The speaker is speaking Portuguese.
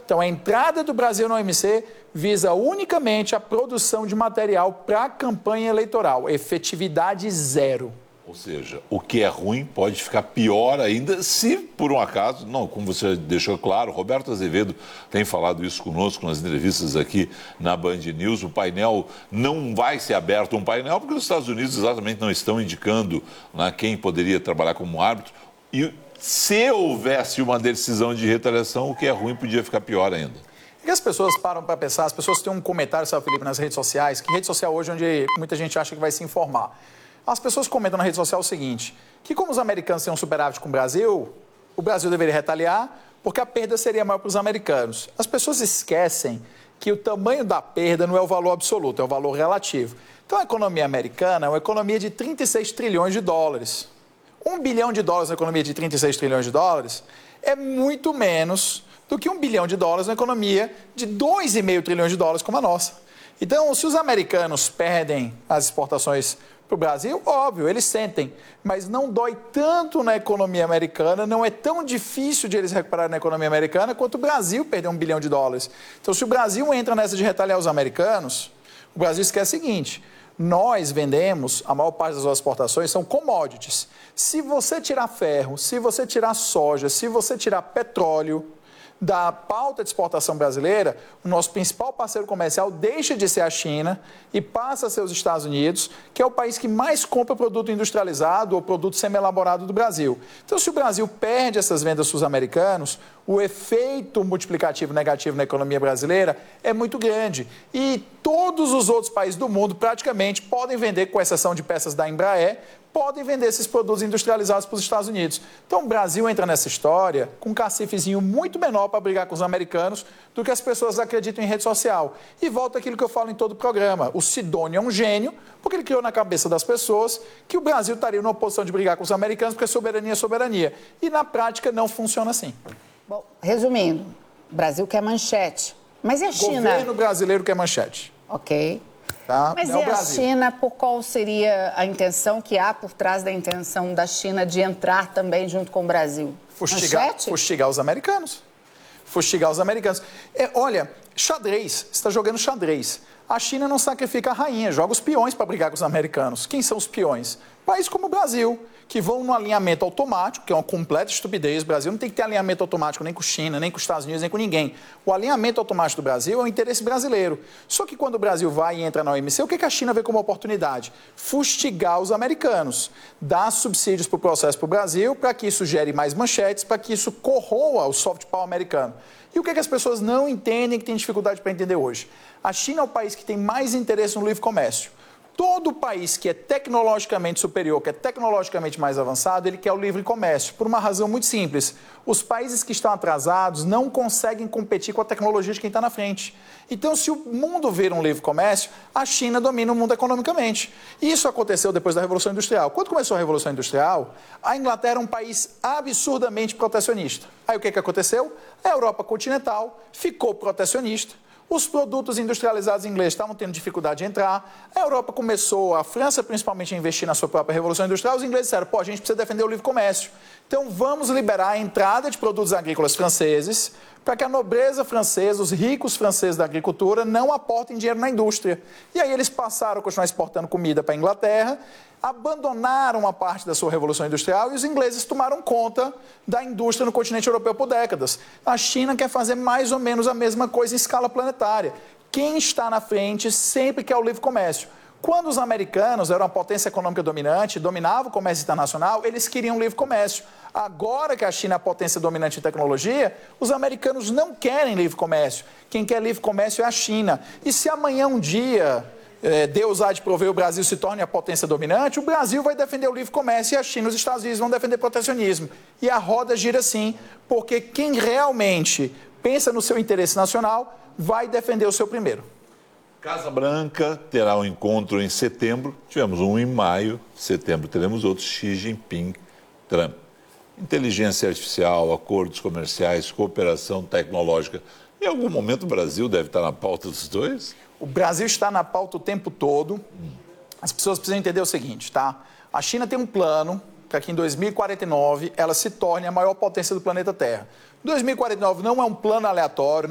Então, a entrada do Brasil na OMC visa unicamente a produção de material para a campanha eleitoral, efetividade zero. Ou seja, o que é ruim pode ficar pior ainda se, por um acaso, não, como você deixou claro, Roberto Azevedo tem falado isso conosco nas entrevistas aqui na Band News, o painel não vai ser aberto, um painel, porque os Estados Unidos exatamente não estão indicando, né, quem poderia trabalhar como árbitro, e se houvesse uma decisão de retaliação, o que é ruim podia ficar pior ainda. E as pessoas param para pensar, as pessoas têm um comentário, sabe, Felipe, nas redes sociais, que rede social hoje é onde muita gente acha que vai se informar. As pessoas comentam na rede social o seguinte, que como os americanos têm um superávit com o Brasil deveria retaliar, porque a perda seria maior para os americanos. As pessoas esquecem que o tamanho da perda não é o valor absoluto, é o valor relativo. Então, a economia americana é uma economia de 36 trilhões de dólares. $1 bilhão na economia de 36 trilhões de dólares é muito menos do que $1 bilhão na economia de 2,5 trilhões de dólares como a nossa. Então, se os americanos perdem as exportações para o Brasil, óbvio, eles sentem, mas não dói tanto na economia americana, não é tão difícil de eles recuperarem na economia americana quanto o Brasil perder $1 bilhão. Então, se o Brasil entra nessa de retaliar os americanos, o Brasil esquece o seguinte, nós vendemos, a maior parte das nossas exportações são commodities. Se você tirar ferro, se você tirar soja, se você tirar petróleo da pauta de exportação brasileira, o nosso principal parceiro comercial deixa de ser a China e passa a ser os Estados Unidos, que é o país que mais compra produto industrializado ou produto semi-elaborado do Brasil. Então, se o Brasil perde essas vendas para os americanos, o efeito multiplicativo negativo na economia brasileira é muito grande. E todos os outros países do mundo, praticamente, podem vender, com exceção de peças da Embraer, podem vender esses produtos industrializados para os Estados Unidos. Então, o Brasil entra nessa história com um cacifezinho muito menor para brigar com os americanos do que as pessoas acreditam em rede social. E volta aquilo que eu falo em todo o programa. O Sidônio é um gênio, porque ele criou na cabeça das pessoas que o Brasil estaria numa posição de brigar com os americanos, porque soberania é soberania. E, na prática, não funciona assim. Bom, resumindo, o Brasil quer manchete. Mas e a China? O governo brasileiro quer manchete. Ok. Tá? Mas e a China, por qual seria a intenção que há por trás da intenção da China de entrar também junto com o Brasil? Fustigar os americanos. Fustigar os americanos. Olha, xadrez, você está jogando xadrez. A China não sacrifica a rainha, joga os peões para brigar com os americanos. Quem são os peões? Países como o Brasil, que vão no alinhamento automático, que é uma completa estupidez. O Brasil não tem que ter alinhamento automático nem com a China, nem com os Estados Unidos, nem com ninguém. O alinhamento automático do Brasil é o interesse brasileiro. Só que quando o Brasil vai e entra na OMC, o que a China vê como oportunidade? Fustigar os americanos, dar subsídios para o processo para o Brasil, para que isso gere mais manchetes, para que isso corroa o soft power americano. E o que as pessoas não entendem, que têm dificuldade para entender hoje? A China é o país que tem mais interesse no livre comércio. Todo país que é tecnologicamente superior, que é tecnologicamente mais avançado, ele quer o livre comércio, por uma razão muito simples. Os países que estão atrasados não conseguem competir com a tecnologia de quem está na frente. Então, se o mundo vira um livre comércio, a China domina o mundo economicamente. Isso aconteceu depois da Revolução Industrial. Quando começou a Revolução Industrial, a Inglaterra era um país absurdamente protecionista. Aí o que aconteceu? A Europa continental ficou protecionista. Os produtos industrializados ingleses estavam tendo dificuldade de entrar. A Europa começou, a França principalmente, a investir na sua própria Revolução Industrial. Os ingleses disseram, a gente precisa defender o livre comércio. Então, vamos liberar a entrada de produtos agrícolas franceses para que a nobreza francesa, os ricos franceses da agricultura, não aportem dinheiro na indústria. E aí eles passaram a continuar exportando comida para a Inglaterra, abandonaram uma parte da sua Revolução Industrial e os ingleses tomaram conta da indústria no continente europeu por décadas. A China quer fazer mais ou menos a mesma coisa em escala planetária. Quem está na frente sempre quer o livre comércio. Quando os americanos eram uma potência econômica dominante, dominavam o comércio internacional, eles queriam livre comércio. Agora que a China é a potência dominante em tecnologia, os americanos não querem livre comércio. Quem quer livre comércio é a China. E se amanhã um dia Deus há de prover o Brasil se torne a potência dominante, o Brasil vai defender o livre comércio e a China e os Estados Unidos vão defender protecionismo. E a roda gira assim, porque quem realmente pensa no seu interesse nacional vai defender o seu primeiro. Casa Branca terá um encontro em setembro, tivemos um em maio, setembro teremos outro, Xi Jinping, Trump. Inteligência artificial, acordos comerciais, cooperação tecnológica. Em algum momento o Brasil deve estar na pauta dos dois? O Brasil está na pauta o tempo todo. As pessoas precisam entender o seguinte, tá? A China tem um plano para que em 2049 ela se torne a maior potência do planeta Terra. 2049 não é um plano aleatório,